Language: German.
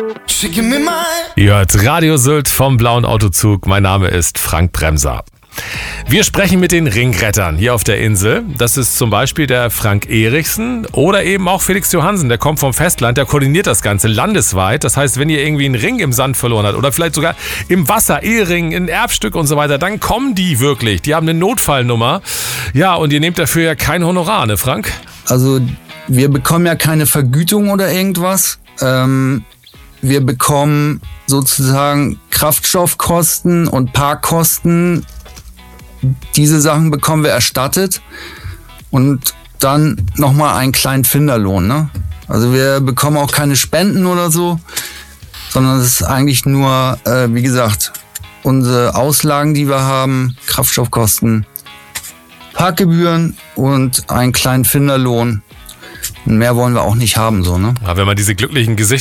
Ihr hört Radio Sylt vom Blauen Autozug. Mein Name ist Frank Bremser. Wir sprechen mit den Ringrettern hier auf der Insel. Das ist zum Beispiel der Frank Erichsen oder eben auch Felix Johansen. Der kommt vom Festland, der koordiniert das Ganze landesweit. Das heißt, wenn ihr irgendwie einen Ring im Sand verloren habt oder vielleicht sogar im Wasser, Ehering, ein Erbstück und so weiter, dann kommen die wirklich. Die haben eine Notfallnummer. Ja, und ihr nehmt dafür ja kein Honorar, ne Frank? Also wir bekommen ja keine Vergütung oder irgendwas. Wir bekommen sozusagen Kraftstoffkosten und Parkkosten. Diese Sachen bekommen wir erstattet und dann nochmal einen kleinen Finderlohn. Ne? Also wir bekommen auch keine Spenden oder so, sondern es ist eigentlich nur, wie gesagt, unsere Auslagen, die wir haben, Kraftstoffkosten, Parkgebühren und einen kleinen Finderlohn. Und mehr wollen wir auch nicht haben, so, ne? Ja, wenn man diese glücklichen Gesichter